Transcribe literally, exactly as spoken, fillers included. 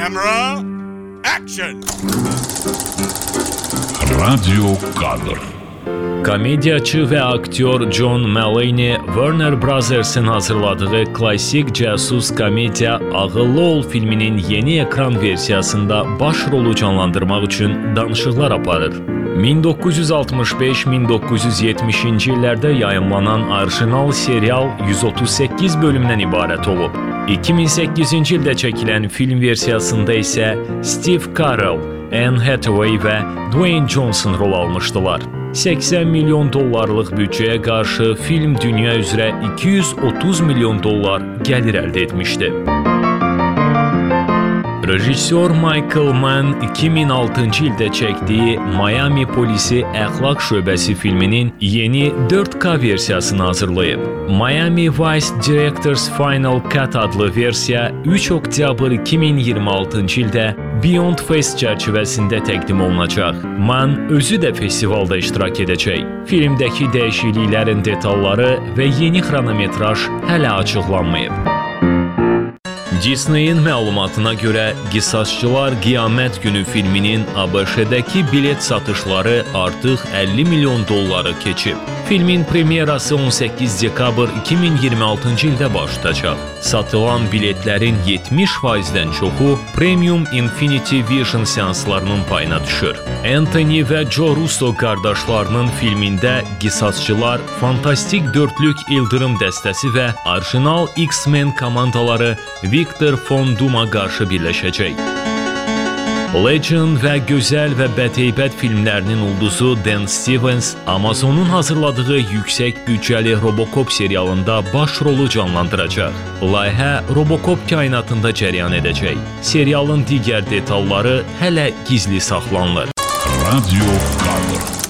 Camera, action! Radyo kadr. Komediyaçı və aktyor John Mulaney Warner Brothers'ın hazırladığı klassik casus komediya Ağıllı Ol filminin yeni ekran versiyasında baş rolu canlandırmaq üçün danışıqlar aparır. min doqquz yüz altmış beş min doqquz yüz yetmişinci illərdə yayımlanan orijinal serial yüz otuz səkkiz bölümdən ibarət olub. iki min səkkizinci ildə çəkilən film versiyasında isə Steve Carell, Anne Hathaway və Dwayne Johnson rol almışdılar. səksən milyon dollarlıq büdcəyə qarşı film dünya üzrə iki yüz otuz milyon dollar gəlir əldə etmişdi. Rejissor Michael Mann iki min altıncı ildə çəkdiyi Miami Polisi Əxlaq Şöbəsi filminin yeni dörd K versiyasını hazırlayıb. Miami Vice Directors Final Cut adlı versiya üç oktyabr iki min iyirmi altıncı ildə Beyond Fest çərçivəsində təqdim olunacaq. Mann özü də festivalda iştirak edəcək. Filmdəki dəyişikliklərin detalları və yeni xronometraj hələ açıqlanmayıb. Disney'in məlumatına görə Qisasçılar Qiyamət Günü filminin A B Ş-dəki bilet satışları artıq əlli milyon dolları keçib. Filmin premyerası on səkkiz dekabr iki min iyirmi altıncı ildə baş tutacaq. Satılan biletlərin yetmiş faizdən çoxu Premium Infinity Vision seanslarının payına düşür. Anthony və Joe Russo qardaşlarının filmində Qisasçılar, Fantastik Dörtlük İldırım dəstəsi və orijinal X-Men komandaları Victor Von Doom'a qarşı birləşəcək. Legend və gözəl və bəteybət filmlərinin ulduzu Dan Stevens Amazonun hazırladığı yüksək büdcəli Robocop serialında baş rolu canlandıracaq. Layihə Robocop kainatında cərəyan edəcək. Serialın digər detalları hələ gizli saxlanılır. Radyo kadr.